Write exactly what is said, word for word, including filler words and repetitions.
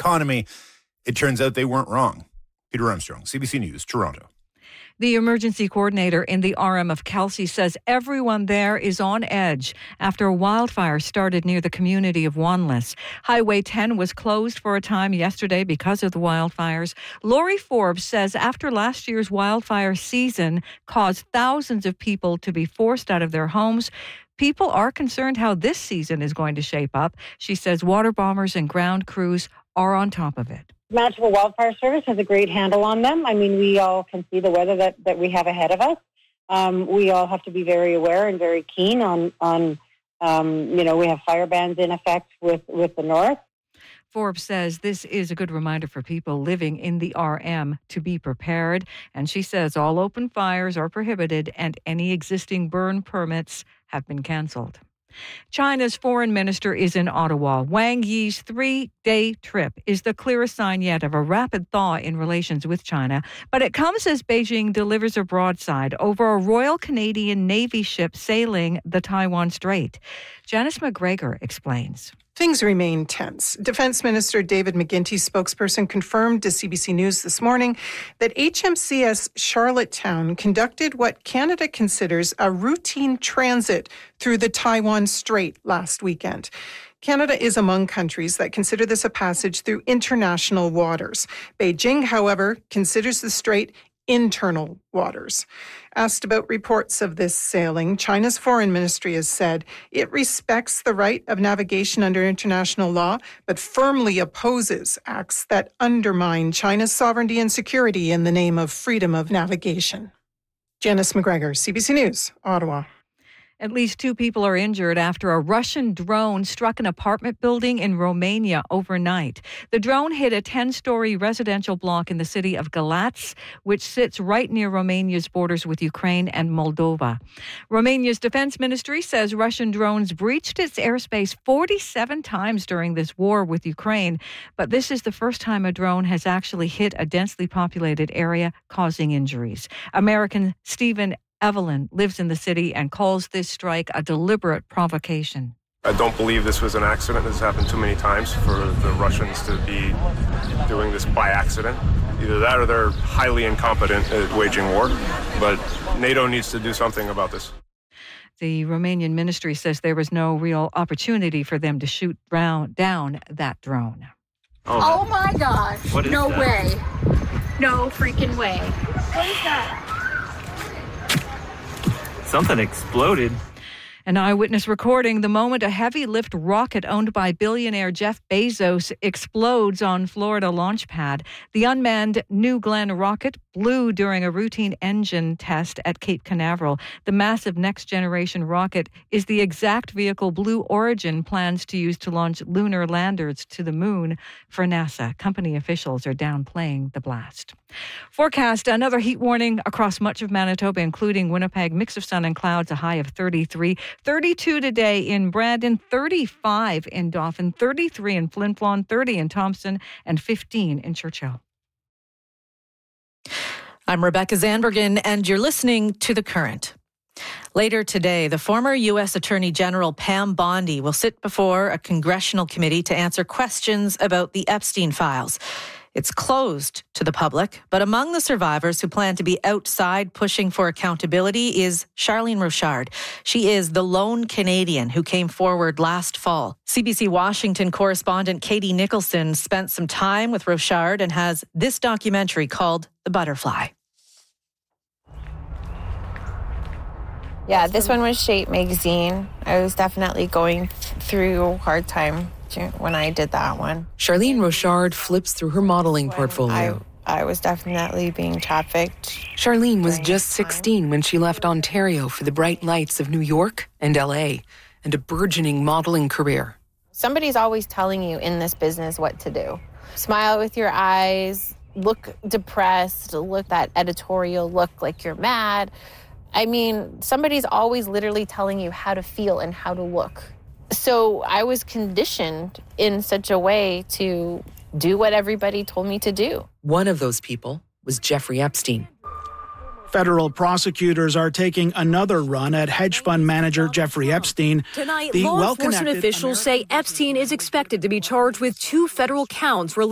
economy. It turns out they weren't wrong. Peter Armstrong, C B C News, Toronto. The emergency coordinator in the R M of Kelsey says everyone there is on edge after a wildfire started near the community of Wanless. Highway ten was closed for a time yesterday because of the wildfires. Lori Forbes says after last year's wildfire season caused thousands of people to be forced out of their homes, people are concerned how this season is going to shape up. She says water bombers and ground crews are on top of it. Manitoba Wildfire Service has a great handle on them. I mean, we all can see the weather that, that we have ahead of us. Um, we all have to be very aware and very keen on, on um, you know, we have fire bans in effect with, with the north. Forbes says this is a good reminder for people living in the R M to be prepared. And she says all open fires are prohibited and any existing burn permits have been canceled. China's foreign minister is in Ottawa. Wang Yi's three-day trip is the clearest sign yet of a rapid thaw in relations with China, but it comes as Beijing delivers a broadside over a Royal Canadian Navy ship sailing the Taiwan Strait. Janice McGregor explains. Things remain tense. Defense Minister David McGuinty's spokesperson confirmed to C B C News this morning that H M C S Charlottetown conducted what Canada considers a routine transit through the Taiwan Strait last weekend. Canada is among countries that consider this a passage through international waters. Beijing, however, considers the strait internal waters. Asked about reports of this sailing, China's foreign ministry has said it respects the right of navigation under international law, but firmly opposes acts that undermine China's sovereignty and security in the name of freedom of navigation. Janice McGregor, C B C News, Ottawa. At least two people are injured after a Russian drone struck an apartment building in Romania overnight. The drone hit a ten-story residential block in the city of Galatz, which sits right near Romania's borders with Ukraine and Moldova. Romania's defense ministry says Russian drones breached its airspace forty-seven times during this war with Ukraine, but this is the first time a drone has actually hit a densely populated area, causing injuries. American Stephen Evelyn lives in the city and calls this strike a deliberate provocation. I don't believe this was an accident. This has happened too many times for the Russians to be doing this by accident. Either that or they're highly incompetent at waging war. But NATO needs to do something about this. The Romanian ministry says there was no real opportunity for them to shoot down that drone. Oh, oh my gosh. What is no that? way. No freaking way. What is that? Something exploded. An eyewitness recording the moment a heavy lift rocket owned by billionaire Jeff Bezos explodes on Florida launch pad. The unmanned New Glenn rocket blew during a routine engine test at Cape Canaveral. The massive next-generation rocket is the exact vehicle Blue Origin plans to use to launch lunar landers to the moon for NASA. Company officials are downplaying the blast. Forecast, another heat warning across much of Manitoba, including Winnipeg. Mix of sun and clouds, a high of thirty-three. thirty-two today in Brandon, thirty-five in Dauphin, thirty-three in Flin Flon, thirty in Thompson, and fifteen in Churchill. I'm Rebecca Zanbergen, and you're listening to The Current. Later today, the former U S Attorney General Pam Bondi will sit before a congressional committee to answer questions about the Epstein files. It's closed to the public, but among the survivors who plan to be outside pushing for accountability is Charlene Rochard. She is the lone Canadian who came forward last fall. C B C Washington correspondent Katie Nicholson spent some time with Rochard and has this documentary called The Butterfly. Yeah, this one was Shape Magazine. I was definitely going through a hard time when I did that one. Charlene Rochard flips through her modeling when portfolio. I, I was definitely being trafficked. Charlene was just sixteen when she left Ontario for the bright lights of New York and L A and a burgeoning modeling career. Somebody's always telling you in this business what to do. Smile with your eyes, look depressed, look that editorial look like you're mad. I mean, somebody's always literally telling you how to feel and how to look. So I was conditioned in such a way to do what everybody told me to do. One of those people was Jeffrey Epstein. Federal prosecutors are taking another run at hedge fund manager Jeffrey Epstein. Tonight, law enforcement officials say Epstein is expected to be charged with two federal counts related